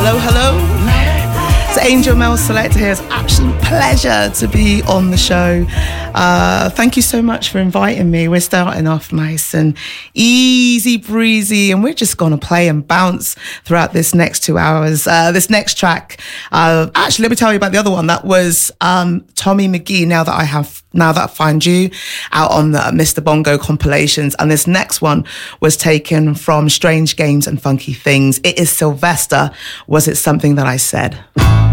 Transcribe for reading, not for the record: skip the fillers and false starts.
Hello. It's Angel Mel Selector here. It's an absolute pleasure to be on the show. Thank you so much for inviting me. We're starting off nice and easy breezy, and we're just going to play and bounce throughout this next 2 hours. This next track, actually, let me tell you about the other one. That was Tommy McGee, Now That I Find You, out on the Mr. Bongo compilations. And this next one was taken from Strange Games and Funky Things. It is Sylvester, Was It Something That I Said?